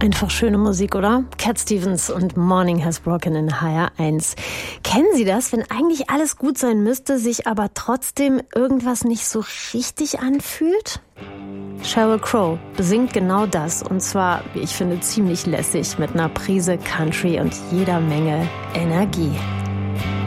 Einfach schöne Musik, oder? Cat Stevens und Morning Has Broken in HR1. Kennen Sie das, wenn eigentlich alles gut sein müsste, sich aber trotzdem irgendwas nicht so richtig anfühlt? Sheryl Crow besingt genau das, und zwar, wie ich finde, ziemlich lässig mit einer Prise Country und jeder Menge Energie.